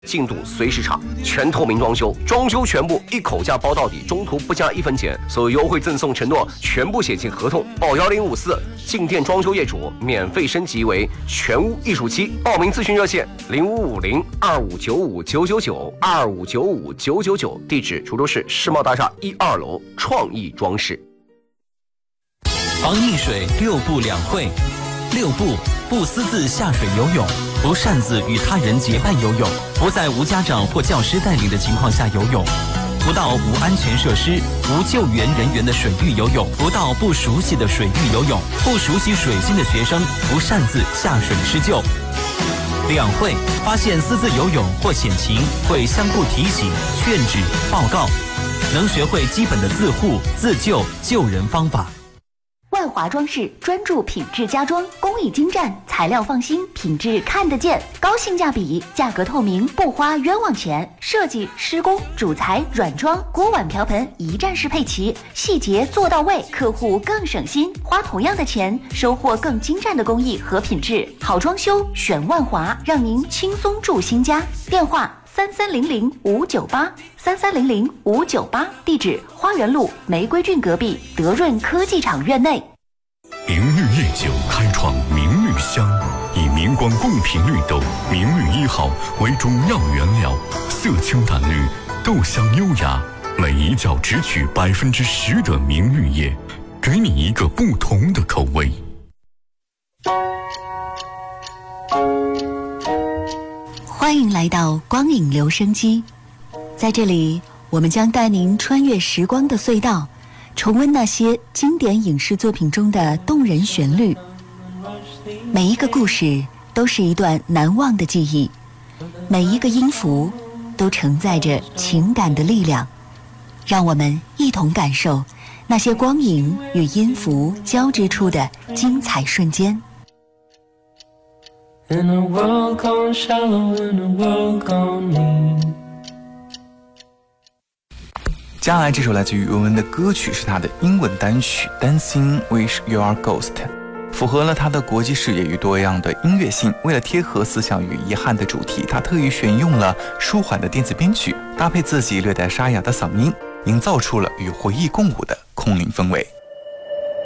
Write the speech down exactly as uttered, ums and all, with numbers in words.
进度随时查，全透明装修，装修全部一口价包到底，中途不加一分钱，所有优惠赠送承诺全部写进合同。报幺零五四，进店装修业主免费升级为全屋艺术期。报名咨询热线零五五零二五九五九九九二五九五九九九，地址滁州市世贸大厦一二楼创意装饰。 防溺水六不两会。六不：不私自下水游泳，不擅自与他人结伴游泳，不在无家长或教师带领的情况下游泳，不到无安全设施、无救援人员的水域游泳，不到不熟悉的水域游泳，不熟悉水性的学生不擅自下水施救。两会：发现私自游泳或险情，会相互提醒、劝止、报告，能学会基本的自护、自救、救人方法。 万华装饰专注品质家装，工艺精湛，材料放心，品质看得见，高性价比，价格透明，不花冤枉钱。设计、施工、主材、软装、锅碗瓢盆一站式配齐，细节做到位，客户更省心，花同样的钱，收获更精湛的工艺和品质。好装修选万华，让您轻松住新家。电话三三零零五九八三三零零五九八，地址花园路玫瑰郡隔壁德润科技厂院内。 明绿夜酒开创明绿香，以明光贡品绿豆明绿一号为主要原料，色清淡绿，豆香优雅，每一角只取百分之十的明绿叶，给你一个不同的口味。 欢迎来到光影留声机，在这里，我们将带您穿越时光的隧道，重温那些经典影视作品中的动人旋律。每一个故事都是一段难忘的记忆，每一个音符都承载着情感的力量。让我们一同感受那些光影与音符交织出的精彩瞬间。 In a world gone shallow, in a world gone mean。 接下来这首来自于文文的歌曲是他的英文单曲 Dancing with Your Ghost， 符合了他的国际视野与多样的音乐性。为了贴合思想与遗憾的主题，他特意选用了舒缓的电子编曲，搭配自己略带沙哑的嗓音，营造出了与回忆共舞的空灵氛围。